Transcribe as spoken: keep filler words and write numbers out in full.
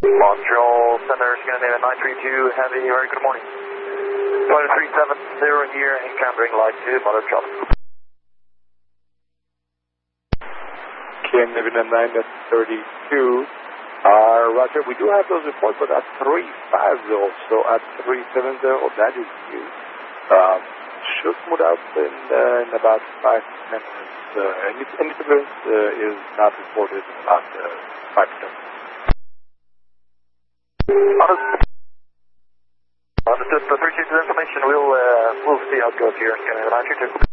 Montreal Center, Scandinavia nine three two, Heavy, very good morning. Flight three seven zero here, encountering light two, Mother Traffic. Scandinavia nine thirty-two, uh, Roger, we do have those reports, but at three five zero, so at three seven zero, that is you. Um, should move out in, uh, in about five to ten minutes. Uh, any, any difference uh, is not reported in about uh, five to ten minutes. Understood. Appreciate the information. We'll uh, we'll see how it goes here. Can I remind you to?